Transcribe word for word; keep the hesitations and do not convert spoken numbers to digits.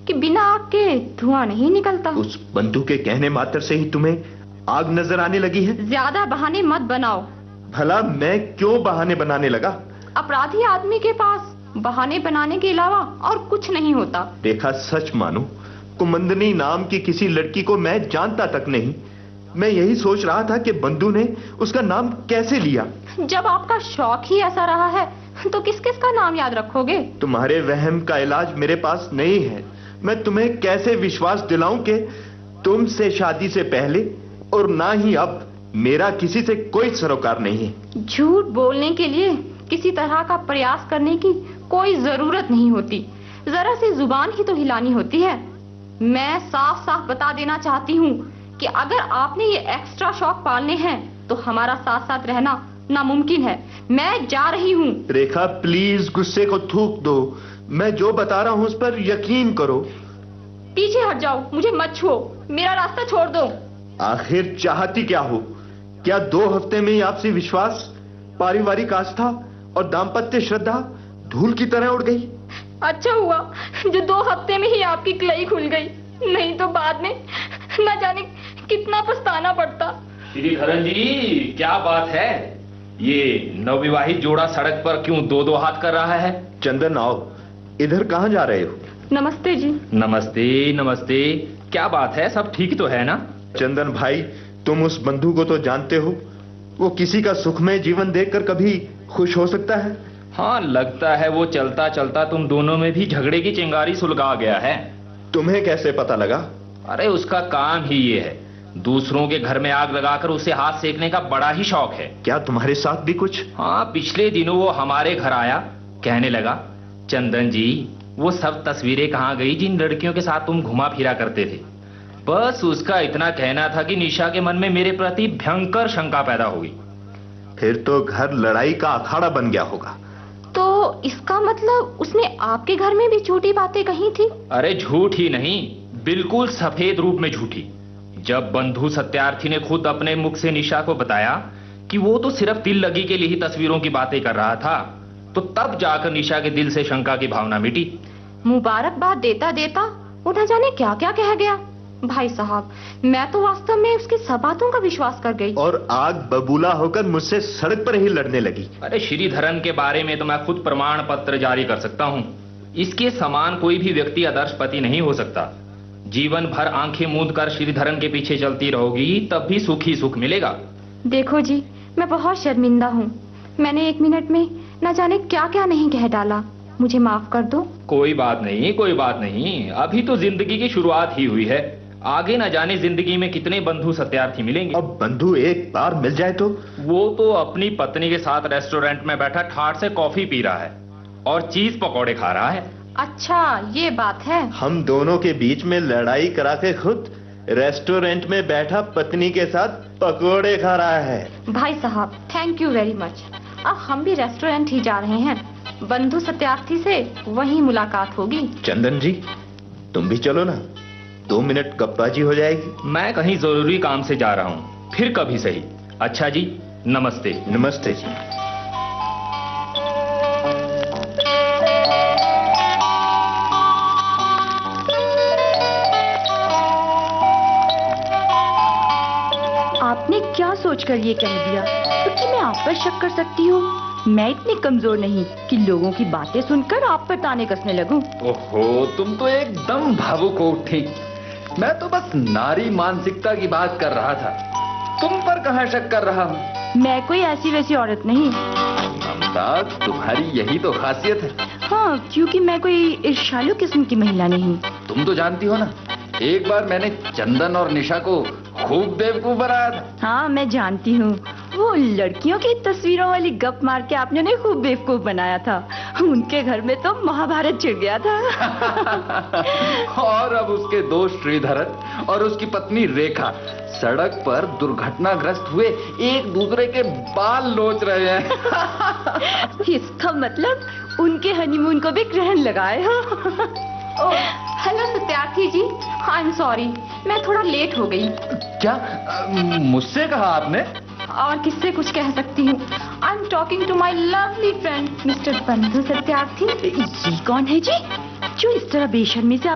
कि बिना आग के धुआं नहीं निकलता। उस बंधु के कहने मात्र से ही तुम्हें आग नजर आने लगी है? ज्यादा बहाने मत बनाओ। भला मैं क्यों बहाने बनाने लगा? अपराधी आदमी के पास बहाने बनाने के अलावा और कुछ नहीं होता। देखा, सच मानो कुमंदनी नाम की किसी लड़की को मैं जानता तक नहीं। मैं यही सोच रहा था कि बंधु ने उसका नाम कैसे लिया। जब आपका शौक ही ऐसा रहा है तो किस किस का नाम याद रखोगे? तुम्हारे वहम का इलाज मेरे पास नहीं है। मैं तुम्हें कैसे विश्वास दिलाऊं कि तुमसे शादी से पहले और ना ही अब मेरा किसी से कोई सरोकार नहीं है। झूठ बोलने के लिए किसी तरह का प्रयास करने की कोई जरूरत नहीं होती। जरा सी जुबान ही तो हिलानी होती है। मैं साफ साफ बता देना चाहती हूँ कि अगर आपने ये एक्स्ट्रा शौक पालने हैं तो हमारा साथ साथ रहना नामुमकिन है। मैं जा रही हूँ। रेखा, प्लीज गुस्से को थूक दो। मैं जो बता रहा हूँ उस पर यकीन करो। पीछे हट जाओ, मुझे मत छुओ, मेरा रास्ता छोड़ दो। आखिर चाहती क्या हो? क्या दो हफ्ते में ही आपसी विश्वास, पारिवारिक आस्था और दाम्पत्य श्रद्धा धूल की तरह उड़ गई? अच्छा हुआ जो दो हफ्ते में ही आपकी कलाई खुल गई, नहीं तो बाद में न जाने कितना पछताना पड़ता। श्रीधरन जी, क्या बात है? ये नवविवाहित जोड़ा सड़क पर क्यों दो दो हाथ कर रहा है? चंदन, आओ। इधर कहाँ जा रहे हो? नमस्ते जी। नमस्ते नमस्ते। क्या बात है, सब ठीक तो है ना? चंदन भाई, तुम उस बंधु को तो जानते हो। वो किसी का सुखमय जीवन देखकर कभी खुश हो सकता है? हाँ, लगता है वो चलता चलता तुम दोनों में भी झगड़े की चिंगारी सुलगा गया है। तुम्हें कैसे पता लगा? अरे उसका काम ही ये है, दूसरों के घर में आग लगाकर उसे हाथ सेकने का बड़ा ही शौक है। क्या तुम्हारे साथ भी कुछ? हाँ, पिछले दिनों वो हमारे घर आया, कहने लगा, चंदन जी वो सब तस्वीरें कहाँ गई जिन लड़कियों के साथ तुम घुमा फिरा करते थे। बस उसका इतना कहना था कि निशा के मन में मेरे प्रति भयंकर शंका पैदा हो गई। फिर तो घर लड़ाई का अखाड़ा बन गया होगा। तो इसका मतलब उसने आपके घर में भी झूठी बातें कही थी? अरे झूठी नहीं, बिल्कुल सफेद रूप में झूठी। जब बंधु सत्यार्थी ने खुद अपने मुख से निशा को बताया कि वो तो सिर्फ दिल लगी के लिए ही तस्वीरों की बातें कर रहा था, तो तब जाकर निशा के दिल से शंका की भावना मिटी। मुबारकबाद देता देता वो न जाने क्या क्या कह गया। भाई साहब, मैं तो वास्तव में उसकी सब बातों का विश्वास कर गई और आग बबूला होकर मुझसे सड़क पर ही लड़ने लगी। अरे श्रीधरन के बारे में तो मैं खुद प्रमाण पत्र जारी कर सकता हूँ। इसके समान कोई भी व्यक्ति आदर्श पति नहीं हो सकता। जीवन भर आंखें मूंद कर श्रीधरन के पीछे चलती रहोगी, तब भी सुख ही सुख मिलेगा। देखो जी, मैं बहुत शर्मिंदा हूँ। मैंने एक मिनट में न जाने क्या क्या नहीं कह डाला। मुझे माफ कर दो। कोई बात नहीं, कोई बात नहीं। अभी तो जिंदगी की शुरुआत ही हुई है। आगे न जाने जिंदगी में कितने बंधु सत्यार्थी मिलेंगे। अब बंधु एक बार मिल जाए तो? वो तो अपनी पत्नी के साथ रेस्टोरेंट में बैठा ठाठ से कॉफी पी रहा है और चीज पकौड़े खा रहा है। अच्छा, ये बात है। हम दोनों के बीच में लड़ाई करा के खुद रेस्टोरेंट में बैठा पत्नी के साथ पकोड़े खा रहा है। भाई साहब, थैंक यू वेरी मच। अब हम भी रेस्टोरेंट ही जा रहे हैं। बंधु सत्यार्थी से वहीं मुलाकात होगी। चंदन जी, तुम भी चलो ना, दो मिनट गप्पाजी हो जाएगी। मैं कहीं जरूरी काम से जा रहा हूँ, फिर कभी सही। अच्छा जी, नमस्ते। नमस्ते जी। आपने क्या सोचकर ये कह दिया? क्योंकि मैं आप पर शक कर सकती हूँ। मैं इतनी कमजोर नहीं कि लोगों की बातें सुनकर आप पर ताने कसने लगूं। ओहो, तुम तो एकदम भावुक हो उठी। मैं तो बस नारी मानसिकता की बात कर रहा था, तुम पर कहाँ शक कर रहा हूँ। मैं कोई ऐसी वैसी औरत नहीं। ममता, तुम्हारी यही तो खासियत है। हाँ, क्योंकि मैं कोई ईर्ष्यालु किस्म की महिला नहीं। तुम तो जानती हो ना, एक बार मैंने चंदन और निशा को खूब बेवकूफ बनाया था। हाँ, मैं जानती हूँ। वो लड़कियों की तस्वीरों वाली गप मार के आपने उन्हें खूब बेवकूफ बनाया था। उनके घर में तो महाभारत छिड़ गया था। और अब उसके दोस्त श्रीधरन और उसकी पत्नी रेखा सड़क पर दुर्घटनाग्रस्त हुए एक दूसरे के बाल नोच रहे हैं। इसका मतलब उनके हनीमून को भी ग्रहण लगाए हो। Hello Satyarthi ji, I am sorry, मैं थोड़ा लेट हो गई। क्या मुझसे कहा आपने? और किससे कुछ कह सकती हूँ। I am talking to my lovely friend mister बंधु सत्यार्थी। ये कौन है जी जो इस तरह बेशर्मी से